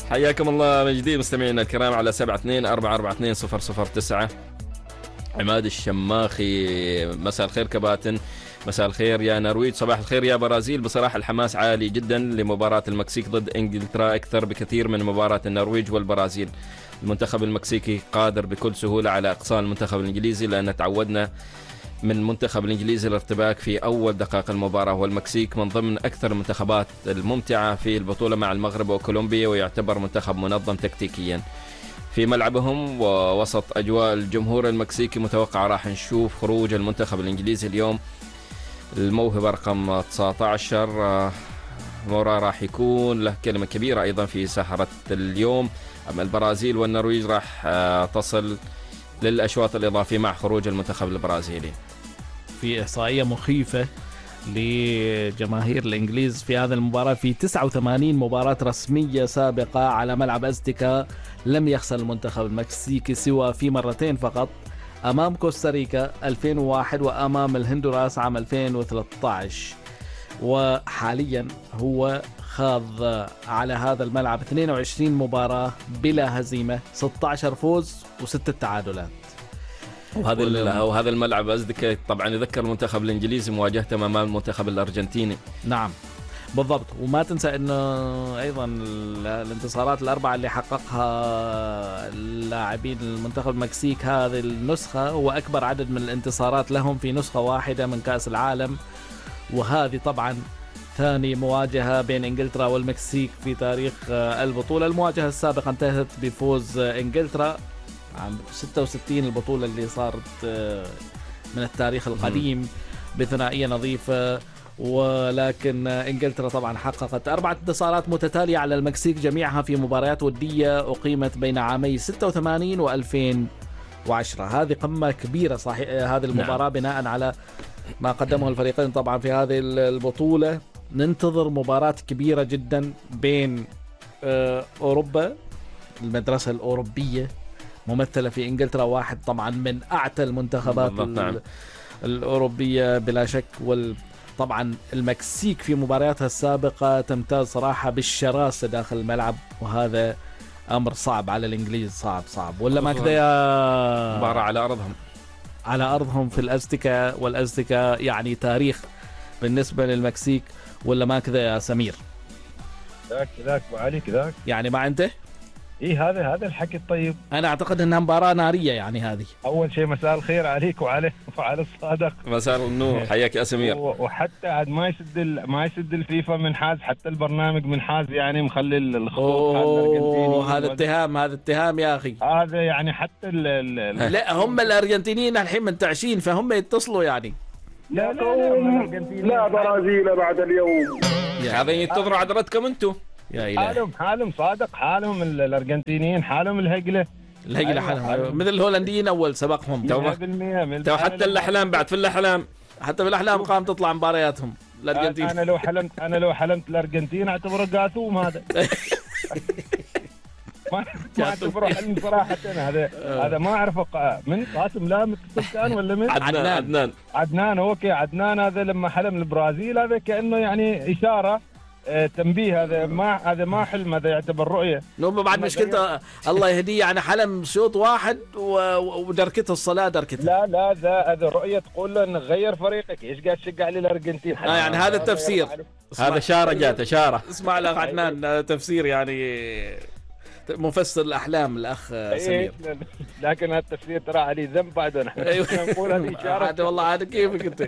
حياكم الله من جديد مستمعينا الكرام على 72442009. عماد الشماخي، مساء الخير كباتن، مساء الخير يا نرويج، صباح الخير يا برازيل. بصراحة الحماس عالي جدا لمباراة المكسيك ضد انجلترا، أكثر بكثير من مباراة النرويج والبرازيل. المنتخب المكسيكي قادر بكل سهولة على إقصاء المنتخب الإنجليزي، لأن تعودنا من المنتخب الإنجليزي الارتباك في أول دقائق المباراة. والمكسيك من ضمن أكثر المنتخبات الممتعة في البطولة مع المغرب وكولومبيا، ويعتبر منتخب منظم تكتيكيا في ملعبهم ووسط أجواء الجمهور المكسيكي. متوقع راح نشوف خروج المنتخب الإنجليزي اليوم. الموهبة رقم 19 مورا راح يكون له كلمة كبيرة أيضا في سهرة اليوم. أما البرازيل والنرويج راح تصل للأشواط الإضافية مع خروج المنتخب البرازيلي. في إحصائية مخيفة لجماهير الإنجليز في هذه المباراة: في 89 مباراة رسمية سابقة على ملعب أزتيكا لم يخسر المنتخب المكسيكي سوى في مرتين فقط، أمام كوستاريكا 2001 وأمام الهندوراس عام 2013. وحاليا هو خاض على هذا الملعب 22 مباراة بلا هزيمة، 16 فوز و6 تعادلات. وهذا الملعب أزتيكا طبعا يذكر المنتخب الإنجليزي مواجهته أمام المنتخب الأرجنتيني. نعم بالضبط. وما تنسى انه ايضا الانتصارات الاربعه اللي حققها اللاعبين المنتخب المكسيك هذه النسخه هو اكبر عدد من الانتصارات لهم في نسخه واحده من كاس العالم. وهذه طبعا ثاني مواجهه بين انجلترا والمكسيك في تاريخ البطوله. المواجهه السابقه انتهت بفوز انجلترا عام 66، البطوله اللي صارت من التاريخ القديم بثنائيه نظيفه. ولكن انجلترا طبعا حققت 4 انتصارات متتالية على المكسيك، جميعها في مباريات ودية أقيمت بين عامي 86 و2010. هذه قمة كبيرة صحيح هذه المباراة بناء على ما قدمه الفريقين طبعا في هذه البطولة. ننتظر مباراة كبيرة جدا بين أوروبا، المدرسة الأوروبية ممثلة في انجلترا، واحد طبعا من أعتى المنتخبات الأوروبية بلا شك. طبعا المكسيك في مبارياتها السابقة تمتاز صراحة بالشراسة داخل الملعب، وهذا أمر صعب على الإنجليز. صعب ولا ما كده يا مباراة على أرضهم في الأزتيكا، والأزتيكا يعني تاريخ بالنسبة للمكسيك، ولا ما كده يا سمير؟ ذاك وعلي كذاك يعني ما أنت؟ إيه هذا الحكي الطيب. أنا أعتقد أنها مباراة نارية. يعني هذه أول شيء مساء الخير عليك وعلى الصادق. مساء النور، حياك يا سمير. وحتى عاد ما يسد الفيفا من حاز، حتى البرنامج من حاز، يعني مخلي الخطوط. هذا اتهام يا أخي. هذا يعني حتى لا هم الأرجنتينيين الحين منتعشين فهم يتصلوا يعني. لا برازيل بعد اليوم. هذا ينتظروا عذرتكم انتم. حالهم صادق، حالهم الأرجنتينيين، حالهم الهجلة حالهم مثل الهولنديين أول سبقهم. تو حتى الأحلام بعد في الأحلام، حتى في الأحلام قام تطلع مبارياتهم الأرجنتين. أنا لو حلمت الأرجنتين أعتبره قاثوم هذا. ما أعتبره حلم صراحة. هذا ما أعرفه من قاسم لا متصل كان ولا من عدنان. أوكي عدنان هذا لما حلم البرازيل هذا كأنه يعني إشارة تنبيه. هذا ما حلم، هذا يعتبر رؤية. نوم بعد مشكلته الله يهديه، يعني حلم شوط واحد ودركته الصلاة دركته. لا هذا رؤية تقول له انك غير فريقك، ايش قاعد تشجع لي الارجنتين؟ يعني هذا التفسير، هذا شارة. اسمع الأخ عدنان تفسير يعني مفسر الأحلام الأخ سمير. لكن هذا التفسير ترى عليه ذنب بعده. نحن نقول هذه إشارة. هذا والله هذا كيفك أنت.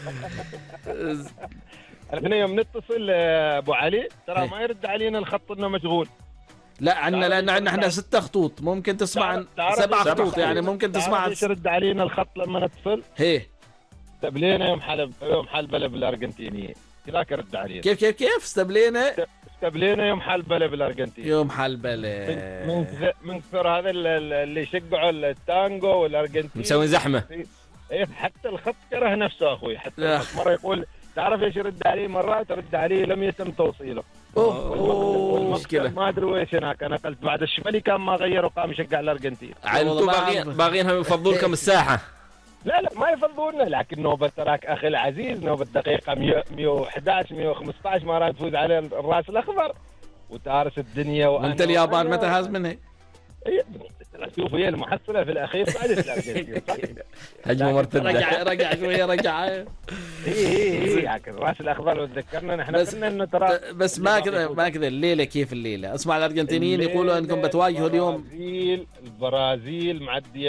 احنا يوم نتصل ابو علي ترى ما يرد علينا الخط انه مشغول. لا عندنا، لان عندنا 6 خطوط ممكن تسمع 7 خطوط يعني ممكن تسمع. ايش يرد علينا الخط لما نتصل؟ استبلينا يوم حلبلة بالارجنتينيين كذاك رد علينا. كيف استبلينا يوم حلبلة بالارجنتين. يوم حلبلة من كثر هذا اللي يشجعوا التانجو والارجنتين مسوي زحمة. ايه حتى الخط كره نفسه اخوي. حتى مرة يقول تعرف ايش يرد عليه؟ مرات يرد عليه لم يتم توصيله. مشكلة ما ادري ويش هناك. انا قلت بعد الشمالي كان ما غير وقام يشجع الارجنتين. انتم باغينهم يفضلوا لكم الساحة. لا ما يفضلونا، لكن نوبة تراك اخي العزيز، نوبة دقيقة 111 115 مرات تفوز على الراس الاخضر. وتارس الدنيا. وانت اليابان متى هاز منها؟ شوف هي المحصله في الاخير صعدت الارجنتين. هجمه مرتده. رجع شويه رجع. هي الراس الاخضر وتذكرنا نحن قلنا انه ترى بس ما كذا الليله. كيف الليله؟ اسمع الارجنتينيين يقولوا انكم بتواجهوا اليوم البرازيل معديه.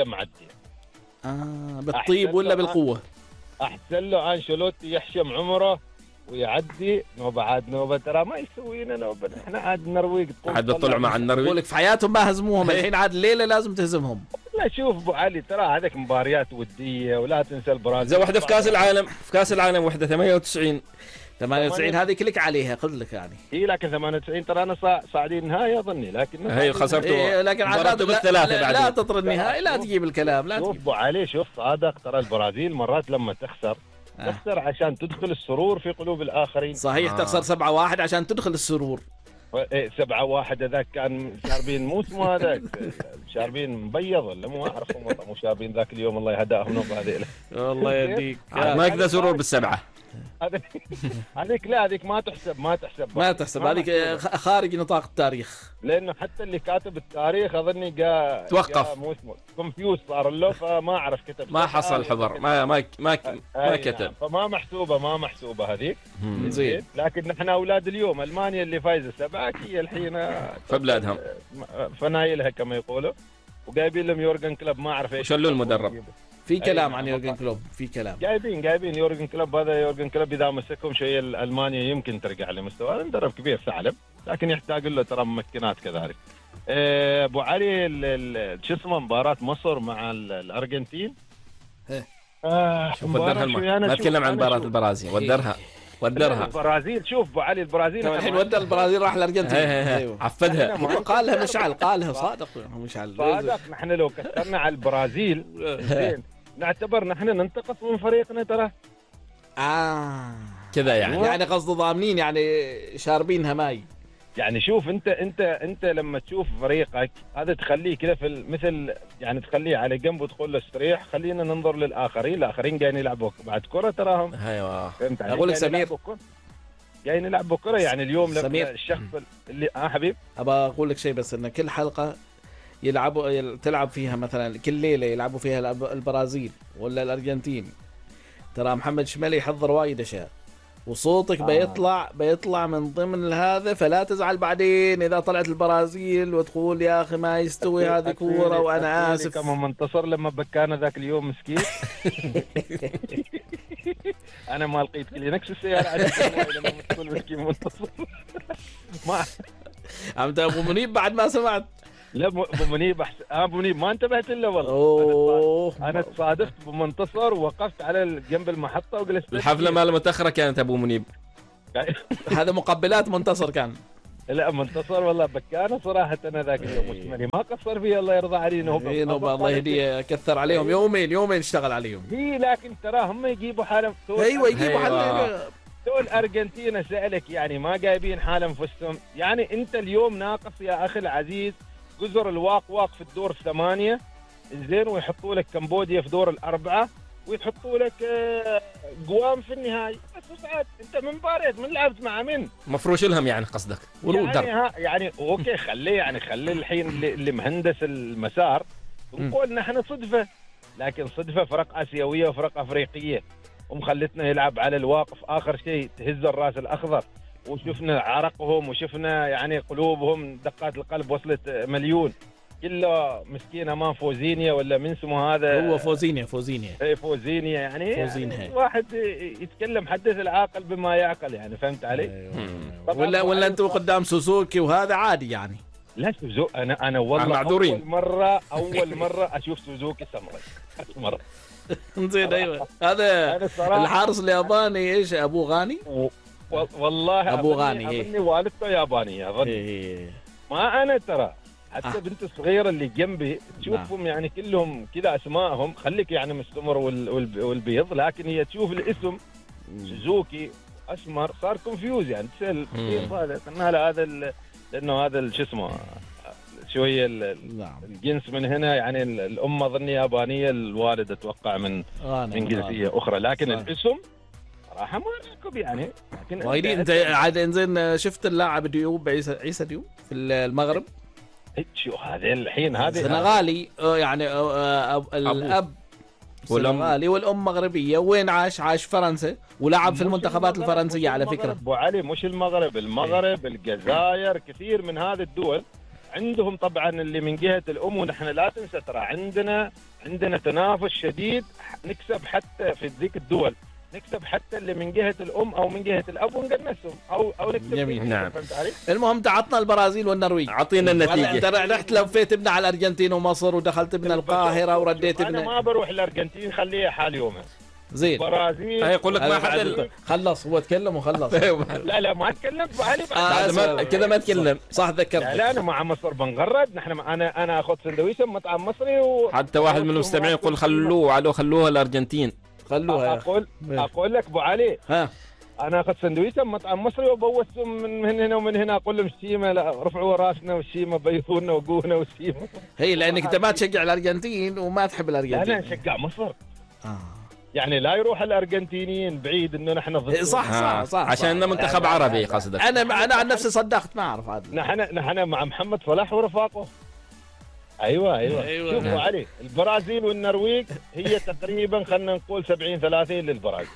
بالطيب ولا بالقوه؟ احسن له انشيلوتي يحشم عمره ويعدي نوبه عاد نوبه. ترى ما يسوينا نوبه، احنا عاد النرويج عاد بيطلعوا مع النرويج. بقول لك في حياتهم ما هزموهم، الحين عاد الليله لازم تهزمهم. لا شوف ابو علي، ترى هذيك مباريات وديه، ولا تنسى البرازيل زي واحده في كاس العالم واحده 98 هذه كلك عليها قلت لك يعني. هي لكن 98 ترى انا صاعدين نهائي اظني، لكن هي خسرتوا. لكن عاد بالثلاثه بعد لا تطر النهائي، لا تجيب الكلام. لا شوف ابو علي، شوف صادق، ترى البرازيل مرات لما تخسر عشان تدخل السرور في قلوب الآخرين. صحيح. تخسر 7-1 عشان تدخل السرور. 7-1 هذاك كان شاربين موسم، هذاك شاربين مبيض ولا مو أعرف، مو شاربين ذاك اليوم الله يهداهم نوب هذيل. والله يهديك. ما يقدر سرور بالسبعة. هذيك لا، هذيك ما تحسب هذيك خارج نطاق التاريخ، لأنه حتى اللي كاتب التاريخ أظني توقف كونفيوز صار له، فما عرف كتب، ما حصل حضر، ما كتب، فما محسوبة هذيك. زين. لكن نحن أولاد اليوم ألمانيا اللي فايزة 7 هي الحين فبلادهم فنايلها كما يقولوا، وجايبين لهم يورجن كلوب ما أعرف إيش. شلوا المدرب. في كلام عن يورجن كلوب، في كلام جايبين يورجن كلوب. هذا يورجن كلوب إذا مسكهم شيء ألمانيا يمكن ترجع لمستوى. مدرب كبير ثعلب، لكن يحتاج له ترى ممكنات كذلك. أبو علي شو اسمه مباراة مصر مع الأرجنتين. ما تكلم عن مباراة البرازيل. ودرها البرازيل. شوف ابو علي، البرازيل الحين ودى البرازيل راح الارجنتين. أيوه. عفدها. قالها مشعل، قالها صادق مشعل. نحن لو كسرنا على البرازيل زين نعتبر نحن ننتقص من فريقنا ترى. كذا يعني قصده ضامنين، يعني شاربينها ماي. يعني شوف انت لما تشوف فريقك هذا تخليه كذا في مثل، يعني تخليه على جنب وتقول له استريح، خلينا ننظر للاخرين قاعدين يلعبوا بعد كره تراهم. ايوه. اقول لك سمير جايين يلعبوا كره، يعني اليوم لما الشخص اللي حبيب ابى اقول لك شيء، بس ان كل حلقه تلعب فيها مثلا كل ليله يلعبوا فيها البرازيل ولا الارجنتين، ترى محمد شمالي يحضر وايد اشياء، وصوتك بيطلع من ضمن هذا، فلا تزعل بعدين اذا طلعت البرازيل وتقول يا اخي ما يستوي هذه كوره وانا اسف. كما منتصر لما بكانا ذاك اليوم مسكين. انا ما لقيت كلينكس السياره لما تقول مسكين منتصر. ما انت ابو منيب بعد ما سمعت. لا ابو منيب ابو منيب ما انتبهت له والله. انا تصادفت بمنتصر ووقفت على جنب المحطه وجلست. الحفله مال متاخره كانت ابو منيب. هذا مقبلات منتصر كان. لا منتصر والله بكانا صراحه. انا ذاك اليوم مشمني ما قصر فيه، الله يرضى علينا. هو الله يهديه، كثر عليهم يومين اشتغل عليهم. هي لكن ترى هم يجيبوا حالهم. ايوه يجيبوا حالهم. تو الارجنتين سألك يعني ما جايبين حالهم فزتهم. يعني انت اليوم ناقص يا اخي العزيز جزر الواق في الدور 8 زين، ويحطوا لك كمبوديا في دور 4 ويحطوا لك قوام في النهاية. بس ساعات انت من باريت من لعبت مع من مفروش لهم يعني قصدك. يعني اوكي خلي الحين اللي مهندس المسار نقول نحن صدفة، لكن صدفة فرق آسيوية وفرق أفريقية ومخلتنا يلعب على الواقف. آخر شيء تهز الراس الأخضر، وشفنا عرقهم وشفنا يعني قلوبهم، دقات القلب وصلت 1,000,000 كله مسكين امام فوزينيا ولا من اسمه هذا. هو فوزينيا اي فوزينيا يعني واحد يتكلم حدث العاقل بما يعقل، يعني فهمت علي. ولا انتم قدام سوزوكي وهذا عادي يعني. لا سوزوكي انا والله معذورين. اول مره اشوف سوزوكي سمرة مرة. زين ايوه. هذا الحارس الياباني ايش ابو غاني؟ والله ابو غاني اظني والدته يابانيه اظن. ما انا ترى حتى بنت الصغيره اللي جنبي تشوفهم يعني كلهم كذا اسمائهم، خليك يعني مستمر والبيض، لكن هي تشوف الاسم سوزوكي اسمر صار كونفيوز، يعني تسال هذا لانه هذا شو اسمه شويه الجنس من هنا، يعني الام اظن يابانيه، الوالد اتوقع من جنسيه اخرى، لكن الاسم صراحه ما ركب يعني. لكن وايدين انت عاد انزين شفت اللاعب ديوب عيسى ديوب في المغرب؟ شو هذا الحين هذه سنغالي يعني الاب سنغالي والام مغربيه، وين عاش فرنسا ولعب في المنتخبات الفرنسيه على فكره. ابو علي مش المغرب الجزائر كثير من هذه الدول عندهم طبعا اللي من جهه الام، ونحن لا تنسى ترى عندنا تنافس شديد، نكسب حتى في ذيك الدول، نكسب حتى اللي من جهه الام او من جهه الاب ونقنسهم او نكسب. جميل. نعم. المهم تعطنا البرازيل والنرويج، اعطينا النتيجه. انت رحت لفيت ابن على الارجنتين ومصر ودخلت ابن القاهره ورديت ابن. انا ما بروح الارجنتين، خليها حال يومها. زين. برازيل يقول لك ما حد خلص، هو تكلم وخلص. لا ما تكلمت علي كذا ما تكلم. صح ذكرت. لا انا مع مصر بنغرد. نحن انا اخذ سندويشه مطعم مصري حتى واحد من المستمعين يقول خلوها الارجنتين. خلوها. اقول لك ابو علي، ها انا اخذ سندويشه مطعم مصري وبوسهم من هنا ومن هنا، اقول لهم الشيمه لا رفعوا راسنا والشيمه بيضونا وقونا والشيمه. هي لانك انت ما تشجع الارجنتين وما تحب الارجنتين. انا نشجع مصر. يعني لا يروح الارجنتينيين بعيد انه نحن ضد. صح عشان منتخب عربي قصدك. انا عن نفسي صدقت، ما اعرف هذا. نحن مع محمد صلاح ورفاقه. ايوه. شوفوا علي، البرازيل والنرويج هي تقريبا خلينا نقول 70-30 للبرازيل.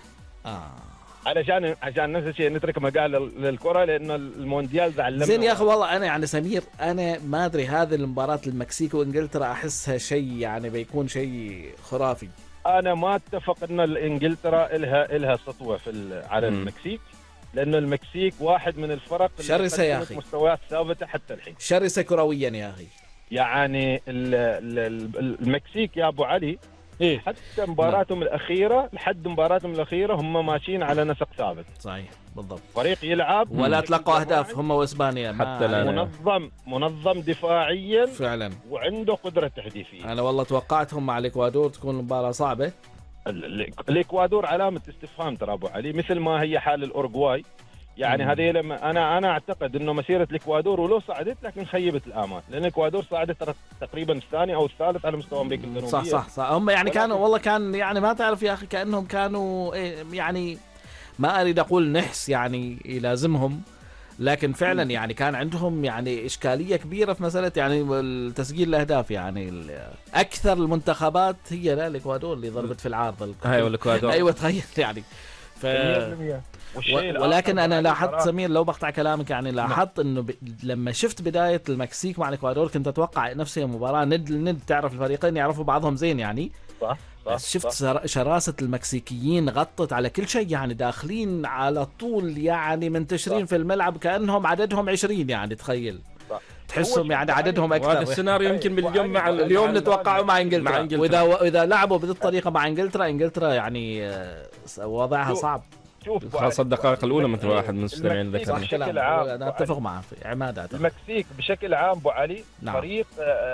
عشان نفس الشيء نترك مجال للكره، لانه المونديال زعلنا. زين يا اخي والله انا يعني سمير، انا ما ادري هذه المباراه المكسيك وانجلترا احسها شيء يعني بيكون شيء خرافي. انا ما اتفق ان انجلترا لها سطوه على المكسيك، لانه المكسيك واحد من الفرق شرسه يا اخي، مستويات ثابته حتى الحين، شرسه كرويا يا اخي. يعني المكسيك يا ابو علي حتى مباراتهم الاخيره لحد مباراتهم الاخيره هم ماشيين على نسق ثابت. صحيح بالضبط. فريق يلعب ولا تلقوا اهداف هم واسبانيا، حتى منظم دفاعيا فعلا، وعنده قدره تهديفيه. انا والله توقعتهم مع الاكوادور تكون المباراه صعبه. الاكوادور علامه استفهام ترى ابو علي، مثل ما هي حال الاورجواي. يعني هذه لما انا اعتقد انه مسيره الاكوادور ولو صعدت لكن خيبت الامال، لان الاكوادور صعدت تقريبا الثاني او الثالث على مستوى امريكا الجنوبيه. صح هم يعني كانوا والله كان يعني ما تعرف يا اخي، كانهم كانوا يعني ما اريد اقول نحس يعني يلازمهم، لكن فعلا يعني كان عندهم يعني اشكاليه كبيره في مساله يعني تسجيل الاهداف. يعني اكثر المنتخبات هي الاكوادور اللي ضربت في العارضه. ايوه الاكوادور. ايوه تخيل يعني. ولكن انا لاحظت سمير، لو بقطع كلامك يعني لاحظت انه لما شفت بدايه المكسيك مع الاكوادور كنت اتوقع نفسها مباراه ند تعرف الفريقين يعرفوا بعضهم زين يعني. صح. شفت شراسه المكسيكيين غطت على كل شيء، يعني داخلين على طول يعني منتشرين في الملعب كانهم عددهم 20 يعني تخيل. تحسهم يعني عددهم اكثر. وهذا السيناريو يمكن باليوم مع اليوم نتوقعه مع انجلترا. واذا لعبوا بهذه الطريقه مع انجلترا يعني وضعها صعب. خاصة الدقائق الأولى مثل واحد من المستمعين ذكر. أنا أتفق معه في عماد. المكسيك بشكل عام أبو علي فريق